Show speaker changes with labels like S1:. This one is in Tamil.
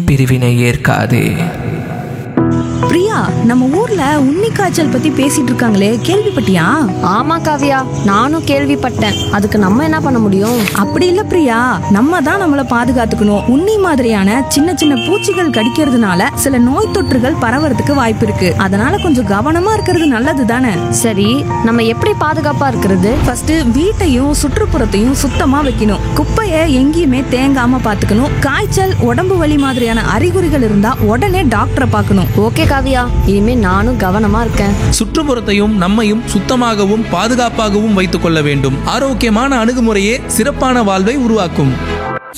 S1: பிரிவினை ஏற்காதே.
S2: பிரியா, நம்ம ஊர்ல உண்ணி காய்ச்சல் பத்தி பேசிட்டு இருக்காங்களே, கேள்விப்பட்டியா?
S3: ஆமா காவியா, நானும் கேள்விப்பட்டேன். அதுக்கு நம்ம என்ன பண்ண முடியும்?
S2: அப்படி இல்ல பிரியா, நம்ம தான் நம்மள பாதுகாத்துக்கணும். உண்ணி மாதிரியான சின்ன சின்ன பூச்சிகள் கடிக்கிறதுனால சில நோய் தொற்றுகள் பரவறதுக்கு வாய்ப்பு இருக்கு. அதனால கொஞ்சம் கவனமா இருக்கிறது நல்லது தானே?
S3: சரி, நம்ம எப்படி பாதுகாப்பா இருக்கிறது?
S2: ஃபர்ஸ்ட் வீட்டையும் சுற்றுப்புறத்தையும் சுத்தமா வைக்கணும். குப்பையை எங்கேயுமே தேங்காம பாத்துக்கணும். காய்ச்சல், உடம்பு வலி மாதிரியான அறிகுறிகள் இருந்தா உடனே டாக்டரை பார்க்கணும்.
S3: ஓகே காவியா, இனிமே நானும் கவனமா இருக்கேன்.
S1: சுற்றுப்புறத்தையும் நம்மையும் சுத்தமாகவும் பாதுகாப்பாகவும் வைத்துக் கொள்ள வேண்டும். ஆரோக்கியமான அணுகுமுறையே சிறப்பான வாழ்வை உருவாக்கும்.